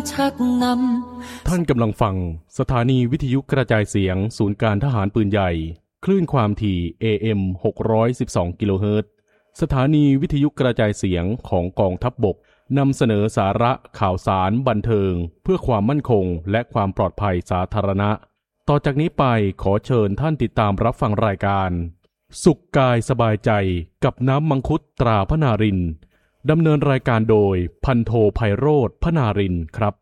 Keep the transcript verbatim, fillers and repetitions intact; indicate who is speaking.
Speaker 1: ชักนำ
Speaker 2: ท่านกำลังฟังสถานีวิทยุกระจายเสียงศูนย์การทหารปืนใหญ่คลื่นความถี่ เอ เอ็ม หกร้อยสิบสอง กิโลเฮิรตซ์สถานีวิทยุกระจายเสียงของกองทัพบกนำเสนอสาระข่าวสารบันเทิงเพื่อความมั่นคงและความปลอดภัยสาธารณะต่อจากนี้ไปขอเชิญท่านติดตามรับฟังรายการสุขกายสบายใจกับน้ำมังคุดตราพนารินดำเนินรายการโดยพันโทไพโรจน์พนารินครับ